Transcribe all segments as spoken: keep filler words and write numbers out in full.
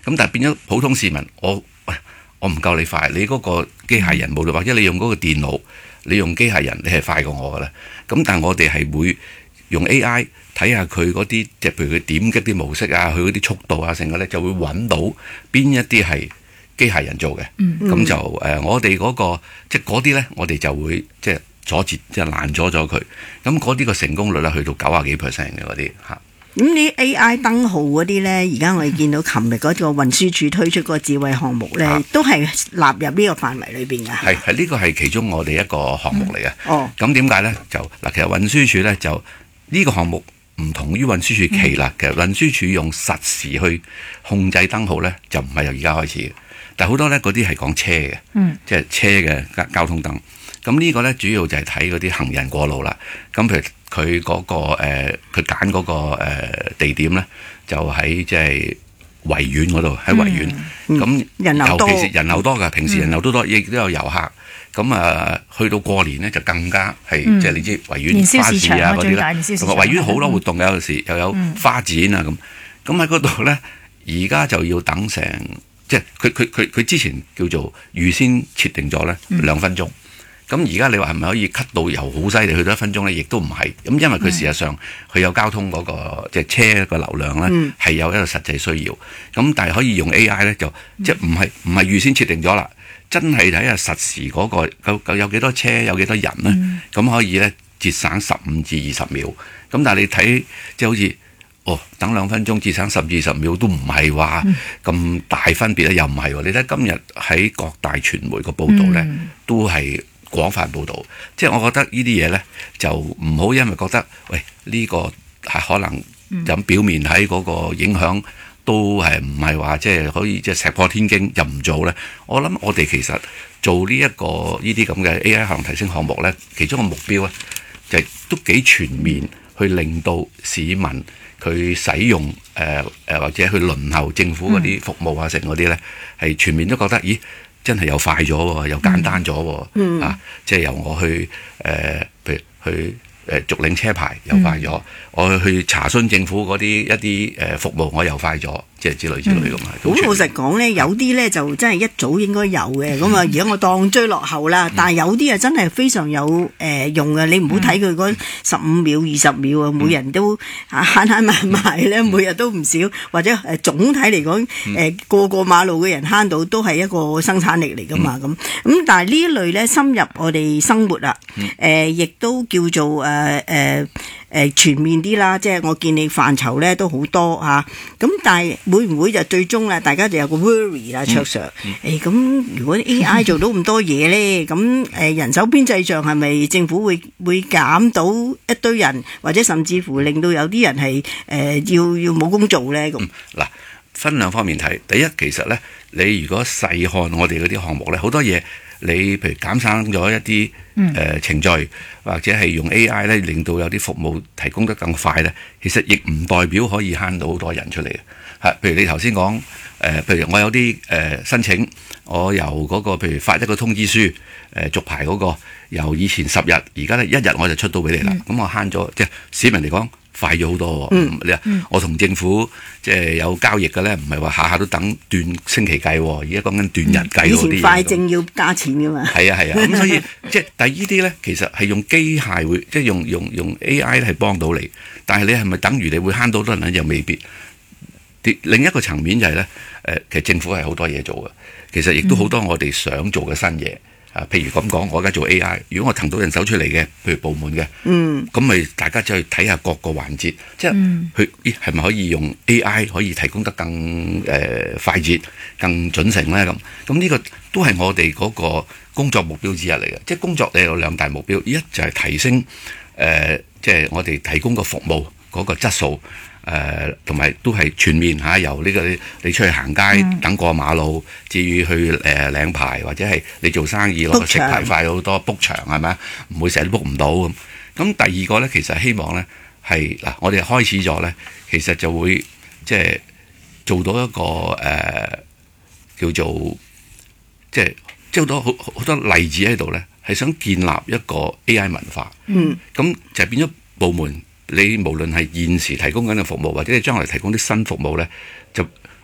咁但係變咗普通市民，我喂我唔夠你快，你嗰個機械人冇或者你用嗰個電腦，你用機械人你係快過我噶啦。咁但係我哋係會用 A I 睇下佢嗰啲，即係譬如佢點擊啲模式啊，佢嗰啲速度啊，成個咧就會揾到邊一啲係機械人做嘅。咁、嗯、就誒、呃，我哋嗰、嗰個即係嗰啲咧，我哋就會即係阻截，即係攔阻咗佢。咁嗰啲個成功率咧，去到九啊幾 percent 嘅嗰啲嚇。 咁呢 A I 燈號嗰啲咧，而家我哋見到琴日嗰個運輸署推出嗰個智慧項目咧，啊、都係納入呢個範圍裏邊㗎。係係呢個係其中我哋一個項目嚟嘅、嗯。哦。咁點解咧？就嗱，其實運輸署咧就呢、呢個項目唔同於運輸署期啦。嗯、其實運輸署用實時去控制燈號咧，就唔係由而家開始嘅。但係好多咧嗰啲係講車嘅，嗯、即係車嘅交通燈。咁呢個咧主要就係睇嗰啲行人過路啦。咁譬如佢嗰、嗰個誒，佢揀嗰個、呃、地點咧，就喺即係維園嗰度，喺維園。咁、嗯、尤其是人流多㗎，平時人流都多，亦、嗯、都有遊客。咁啊，去到過年咧就更加係、嗯、即係你知維園花市啊嗰啲啦，同埋維園好多活動嘅，有時又有花展啊咁。咁喺嗰度咧，而家就要等成，即係佢佢佢佢之前叫做預先設定咗咧兩分鐘。嗯咁而家你話係咪可以 cut 到由好犀利去到一分鐘咧？亦都唔係。咁因為佢事實上佢有交通嗰、那個即係、就是、車個流量咧，係、嗯、有一個實際需要。咁但係可以用 A I 咧，就即係唔係唔係預先設定咗啦？真係睇下實時嗰、那個有有幾多車，有幾多人咧？咁、嗯、可以咧節省十五至二十秒。咁但係你睇即係好似哦等兩分鐘節省十至二十秒都唔係話咁大分別咧，又唔係喎。你睇今日喺各大傳媒個報導咧，嗯、都係廣泛報導，即係我覺得呢啲嘢呢，就唔好因為覺得喂呢、呢個係可能咁表面喺嗰個影響都係唔係話即係可以即係石破天驚就唔做呢。我諗我哋其實做呢、呢、一個呢啲咁嘅 A I 效能提升項目呢，其中個目標呢，就係、都幾全面去令到市民佢使用誒誒、呃呃、或者去輪候政府嗰啲服務啊成嗰啲呢，係全面都覺得咦〜真係又快咗喎，又簡單咗喎，嗯、啊！即係由我去誒、呃，譬如去誒續領車牌又快咗，嗯、我去查詢政府嗰啲一啲誒服務我又快咗，即係之類之類咁啊！好、嗯、老實講咧，有啲咧就真係一早應該有嘅，咁啊而家我當追落後啦。嗯、但係有啲啊真係非常有誒、呃、用嘅，你唔好睇佢嗰十五秒、二十秒啊，每人都慳慳埋埋咧，每日都唔少，或者誒總體嚟講誒個個馬路嘅人慳到都係一個生產力嚟噶嘛咁。咁、嗯、但係呢一類咧深入我哋生活啦，誒、呃、亦都叫做誒。誒誒誒全面啲啦，即係我見你範疇咧都好多嚇，咁、啊、但係會唔會就最終啦，大家就有個 worry 啦，卓 Sir，誒咁如果 A I 做到咁多嘢咧，咁誒、呃、人手編制上係咪政府會會減到一堆人，或者甚至乎令到有啲人係誒、呃、要要冇工做咧咁？嗱、嗯，分兩方面睇，第一其實咧，你如果細看我哋嗰啲項目咧，好多嘢。你譬如減省咗一啲誒、呃、程序，或者係用 A I 咧，令到有啲服務提供得更快咧，其實亦唔代表可以慳到好多人出嚟嘅。係，譬如你頭先講誒，譬如我有啲誒、呃、申請，我由嗰、那個譬如發一個通知書誒、呃、續牌嗰、那個，由以前十日，而家咧一日我就出到俾你啦。咁、嗯、我慳咗，即係市民嚟講快咗好多。嗯，你話、嗯、我同政府即係有交易嘅咧，唔係話下下都等段星期計，而家講緊段日計嗰啲嘢。以前快證要加錢噶嘛？係啊係啊，咁、啊、所以即係但係呢啲咧，其實係用機械會，即係用用用 A I 咧係幫到你，但係你係咪等於你會慳到多人咧？又未必。另一個層面就係、是、咧，誒、呃，其實政府係好多嘢做嘅，其實亦都好多我哋想做嘅新嘢。啊，譬如咁講，我而家做 A I，如果我騰到人手出嚟嘅，譬如部門嘅，嗯，咁咪大家就去睇下各個環節，即係佢咦係咪可以用 A I 可以提供得更誒、呃、快捷、更準成咧？咁咁呢個都係我哋嗰個工作目標之一嚟嘅。即係工作你有兩大目標，一就係提升誒、呃，即係我哋提供個服務嗰個質素。誒同埋都係全面嚇、啊，由呢、這個你出去行街、嗯、等過馬路，至於去誒、呃、領牌，或者係你做生意攞個食牌快好多 book 場係咪啊？唔會成日都 book 唔到咁。咁第二個咧，其實希望咧係嗱，我哋開始咗咧，其實就會即係做到一個誒、呃、叫做即係即係好多好好多例子喺度咧，係想建立一個 A I 文化。嗯，咁就變咗部門。你無論係現時提供緊嘅服務，或者你將來提供啲新服務咧，就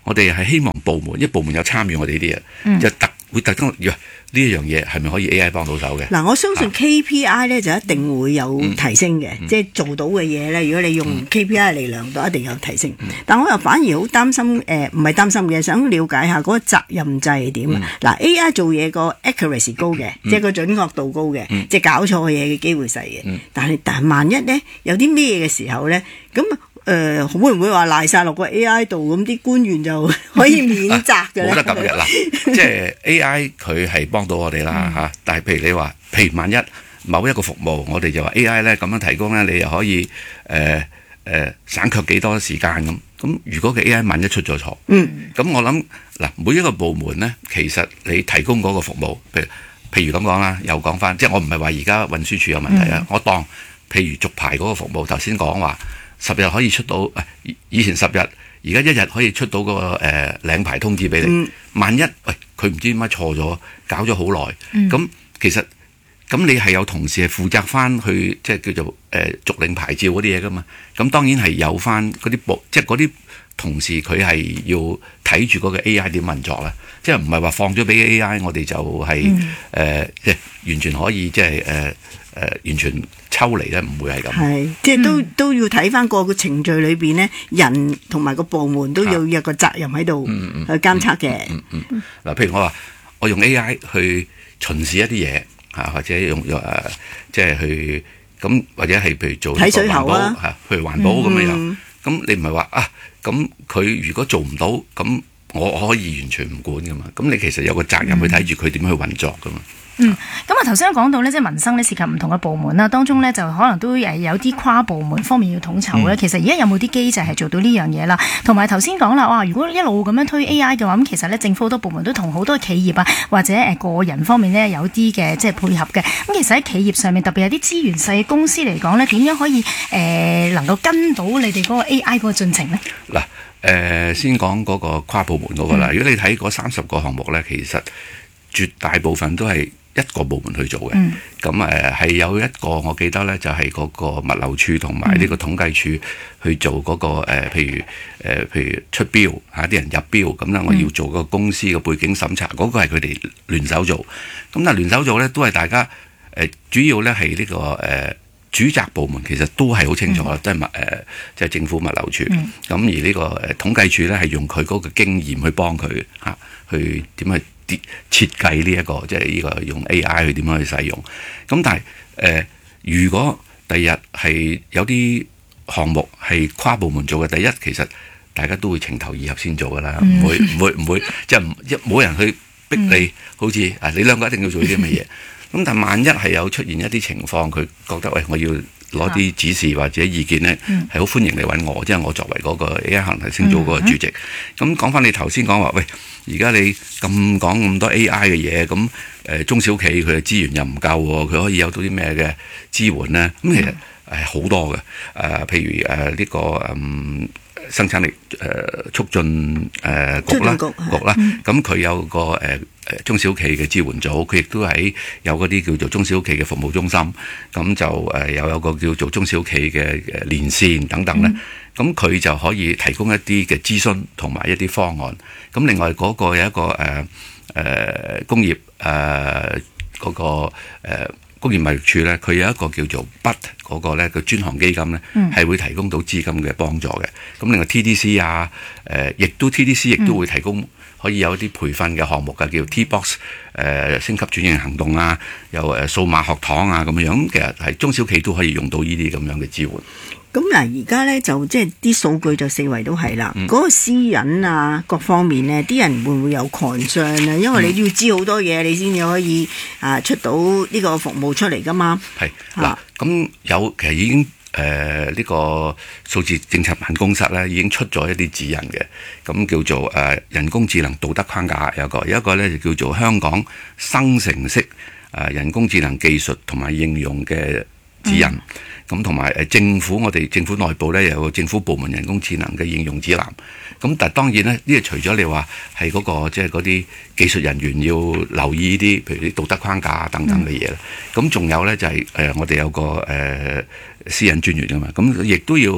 我哋係希望部門，因為部門有參與我哋呢啲嘢， 嗯、 就特會特登呢一樣嘢係咪可以 A I 幫到手嘅？ 嗱，我相信 K P I 咧就一定會有提升嘅，嗯、即係做到嘅嘢咧。如果你用 K P I 嚟量度，一定有提升。嗯、但我又反而好擔心，誒唔係擔心嘅，想了解下嗰個責任制係點啊？嗱、嗯、，A I 做嘢個 accuracy 高嘅，嗯、即係個準確度高嘅，嗯、即係搞錯嘢嘅機會細嘅。嗯、但係但係萬一咧有啲咩嘅時候咧，咁。誒、呃、會唔會話賴晒落個 A I 度，咁啲官員就可以免責嘅咧？ 冇得咁嘅嗱，即係 A I 佢係幫到我哋啦嚇，但係譬如你話，譬如萬一某一個服務，我哋就話 A I 咧咁樣提供咧，你又可以誒誒、呃呃、省卻幾多時間咁。咁如果個 A I 萬一出咗錯，嗯，咁我諗嗱，每一個部門咧，其實你提供嗰個服務，譬如譬如咁講啦，又講翻，即係我唔係話而家運輸署有問題啊，嗯、我當譬如續牌嗰個服務，頭先講話。十日可以出到，以前十日，而家一日可以出到個誒、呃、領牌通知俾你。嗯、萬一喂佢唔知點解錯咗，搞咗好耐，咁、嗯、其實咁你係有同事係負責翻去，即係叫做誒、呃、續領牌照嗰啲嘢噶嘛？咁當然係有翻嗰啲部，即係嗰啲同事佢係要睇住嗰個 A I 點運作啦。即係唔係話放咗俾 A I，我哋就係、是、誒、嗯呃、即係完全可以即係誒誒完全抽離咧，唔會係咁。係， 即係都、嗯、都要睇翻個個程序裏邊咧，人同埋個部門都要有個責任喺度去監測嘅。嗯嗯嗯。嗱、嗯，譬如我話我用 A I 去巡視一啲嘢嚇，或者用誒、呃、即係去咁，或者係譬如做睇水喉啊嚇，譬如環保咁樣樣。咁、嗯、你唔係話啊？咁佢如果做唔到咁。我可以完全唔管噶嘛，咁你其實有個責任去睇住佢點樣去運作噶嘛。 嗯，咁啊頭先講到咧，即係民生咧涉及唔同嘅部門啦，當中咧就可能都誒有啲跨部門方面要統籌咧。嗯、其實而家有冇啲機制係做到呢樣嘢啦？同埋頭先講啦，哇！如果一路咁樣推 A I 嘅話，咁其實咧政府好多部門都同好多企業啊或者誒個人方面咧有啲嘅即係配合嘅。咁其實喺企業上面，特別係啲資源細嘅公司嚟講咧，點樣可以誒、呃、能夠跟到你哋嗰個 A I 嗰個進程咧？ 嗱。誒、呃、先講嗰個跨部門嗰、那個啦。嗯、如果你睇嗰三十個項目咧，其實絕大部分都係一個部門去做嘅。咁誒係有一個我記得咧，就係、是、嗰個物流處同埋呢個統計處去做嗰、那個、呃、譬如誒、呃、譬如出標嚇啲、啊、人入標，咁咧我要做個公司嘅背景審查，嗰、嗯、個係佢哋聯手做。咁但係聯手做咧，都係大家誒、呃、主要咧係呢個誒。呃主責部門其實都係好清楚啦，即係物誒，即係政府物流處。咁、嗯、而呢個誒統計處咧，係用佢嗰個經驗去幫佢嚇，去點去設計呢、這、一個，即係呢個用 A I 去點樣去使用。咁但係誒、呃，如果第日係有啲項目係跨部門做嘅，第一其實大家都會情投意合先做噶啦，唔、嗯、會唔會唔會即係一冇人去逼你，嗯、好似啊你兩個一定要做呢啲咁嘅嘢。咁但萬一係有出現一啲情況，佢覺得喂，我要攞啲指示或者意見咧，係好、嗯、歡迎嚟揾我，即係我作為嗰個 A I 行提升組嗰個主席。咁講翻你頭先講話，喂，而家你咁講咁多 A I 嘅嘢，咁誒、呃、中小企佢嘅資源又唔夠，佢可以有到啲咩嘅支援咧？咁其實係好多嘅，誒、呃，譬如誒呢、呃這個嗯生產力誒、呃、促進誒、呃、局啦局啦，咁佢、嗯、有個誒。呃誒中小企嘅支援組，佢亦都喺有嗰啲叫做中小企嘅服務中心，咁就誒又有個叫做中小企嘅誒連線等等咧，咁佢、嗯、就可以提供一啲嘅諮詢同埋一啲方案。咁另外嗰個有一個誒誒、呃、工業誒嗰、呃那個誒、呃、工業貿易處咧，佢有一個叫做 B U T 嗰個咧個專項基金咧，係、嗯、會提供到資金嘅幫助嘅。咁另外 T D C 啊，誒、呃、亦都 T D C 亦都會提供。可以有啲培訓嘅項目嘅，叫 T-Box 誒、呃、升級轉型行動啊，有誒數碼學堂啊咁樣，咁其實係中小企都可以用到呢啲咁樣嘅支援。 咁嗱，而家咧就即係啲數據就四圍都係啦，嗰、嗯、個私隱啊各方面咧，啲人會唔會有 concern 啊？因為你要知好多嘢，你先至可以啊出到呢個服務出嚟噶嘛。係嗱，咁有其實已經。誒呢、呃這個數字政策辦公室咧已經出咗一啲指引嘅，咁叫做誒、呃、人工智能道德框架有一個，有一個咧就叫做香港生成式誒、呃、人工智能技術同埋應用嘅指引，咁同埋誒政府我哋政府內部咧有個政府部門人工智能嘅應用指南，咁但係當然咧呢個除咗你話係嗰個即係嗰啲技術人員要留意啲，譬如啲道德框架等等嘅嘢啦，咁仲、嗯、有咧就係、是、誒、呃、我哋有個誒。呃私隱專員㗎嘛，咁亦都要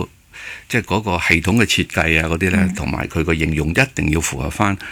即係嗰個系統嘅設計啊嗰啲咧，同埋佢個應用一定要符合翻